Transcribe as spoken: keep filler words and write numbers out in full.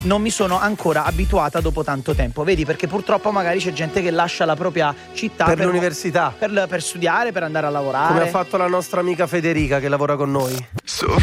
non mi sono ancora abituata dopo tanto tempo. Vedi, perché purtroppo magari c'è gente che lascia la propria città Per per l'università. per, per studiare, per andare a lavorare. Come ha fatto la nostra amica Federica che lavora con noi.